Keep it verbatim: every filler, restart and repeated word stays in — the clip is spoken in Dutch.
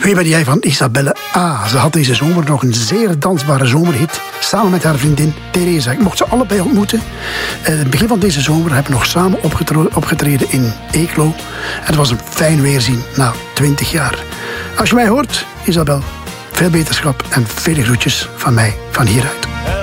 Wie ben jij van Isabelle A? Ze had deze zomer nog een zeer dansbare zomerhit samen met haar vriendin Theresa. Ik mocht ze allebei ontmoeten. Uh, het begin van deze zomer hebben we nog samen opgetro- opgetreden in Eeklo. En het was een fijn weerzien na twintig jaar. Als je mij hoort, Isabel, veel beterschap en vele groetjes van mij van hieruit.